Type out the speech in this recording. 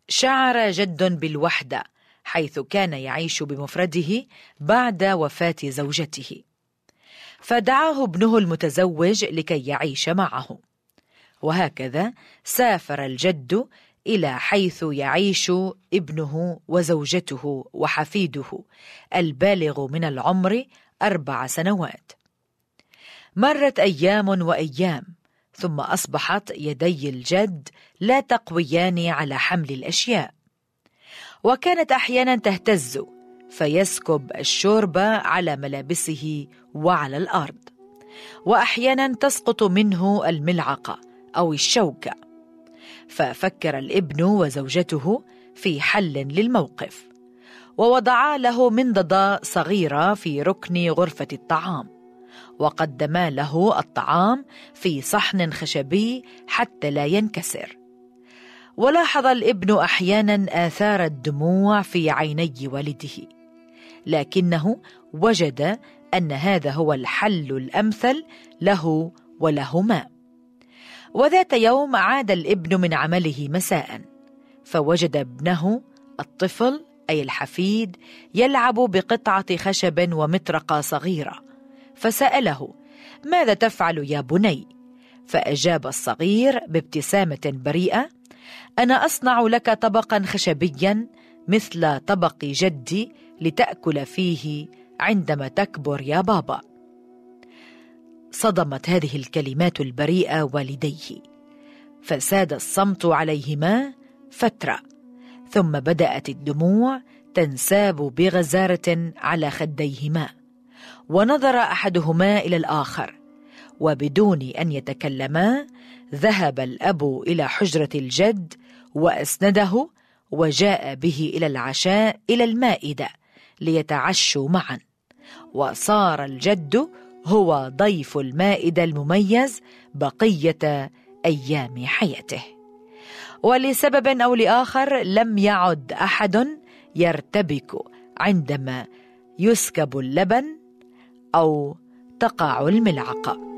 شعر جد بالوحدة حيث كان يعيش بمفرده بعد وفاة زوجته، فدعاه ابنه المتزوج لكي يعيش معه، وهكذا سافر الجد إلى حيث يعيش ابنه وزوجته وحفيده البالغ من العمر 4 سنوات. مرت أيام وأيام، ثم أصبحت يدي الجد لا تقويان على حمل الأشياء، وكانت أحيانا تهتز فيسكب الشورب على ملابسه وعلى الأرض، وأحيانا تسقط منه الملعقة أو الشوكة. ففكر الابن وزوجته في حل للموقف، ووضعا له منضدة صغيرة في ركن غرفة الطعام، وقدما له الطعام في صحن خشبي حتى لا ينكسر. ولاحظ الابن أحيانا آثار الدموع في عيني والده، لكنه وجد أن هذا هو الحل الأمثل له ولهما. وذات يوم عاد الابن من عمله مساء، فوجد ابنه الطفل أي الحفيد يلعب بقطعة خشب ومطرقة صغيرة، فسأله: ماذا تفعل يا بني؟ فأجاب الصغير بابتسامة بريئة: أنا أصنع لك طبقا خشبيا مثل طبق جدي لتأكل فيه عندما تكبر يا بابا. صدمت هذه الكلمات البريئة والديه، فساد الصمت عليهما فترة، ثم بدأت الدموع تنساب بغزارة على خديهما، ونظر أحدهما إلى الآخر، وبدون أن يتكلما ذهب الأب إلى حجرة الجد وأسنده، وجاء به إلى العشاء إلى المائدة ليتعشوا معا، وصار الجد هو ضيف المائدة المميز بقية أيام حياته. ولسبب أو لآخر لم يعد أحد يرتبك عندما يسكب اللبن أو تقع الملعقة.